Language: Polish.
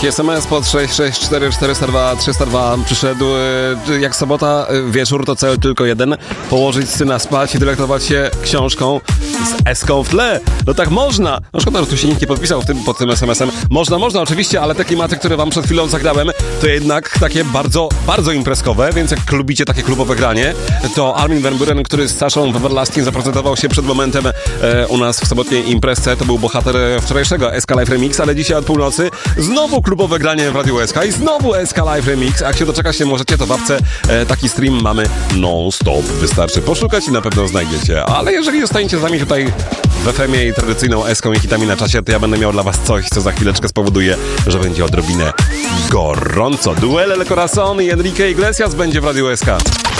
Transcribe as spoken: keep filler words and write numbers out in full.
Taki es em es pod sześć sześć cztery czterysta dwa trzysta dwa przyszedł e, jak sobota, e, wieczór to cel tylko jeden. Położyć syna spać i delektować się książką z eską w tle. No tak można. No szkoda, że tu się nikt nie podpisał w tym, pod tym es em esem. Można, można oczywiście, ale te klimaty, które wam przed chwilą zagrałem, to jednak takie bardzo, bardzo imprezkowe, więc jak lubicie takie klubowe granie, to Armin van Buuren, który z Saszą w Everlasting zaprezentował się przed momentem e, u nas w sobotniej imprezce, to był bohater wczorajszego S K Live Remix, ale dzisiaj od północy znowu klubowe granie w Radiu S K i znowu S K Live Remix. A jak się doczekać nie możecie, to w apce e, taki stream mamy non-stop. Wystarczy poszukać i na pewno znajdziecie. Ale jeżeli zostaniecie z nami tutaj w F M ie i tradycyjną eską i hitami na czasie, to ja będę miał dla was coś, co za chwileczkę spowoduje, że będzie odrobinę gorąco. Duel El Corazon i Enrique Iglesias będzie w Radiu S K.